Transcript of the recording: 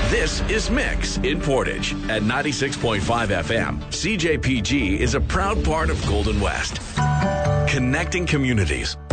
This is Mix in Portage at 96.5 FM. CJPG is a proud part of Golden West, connecting communities.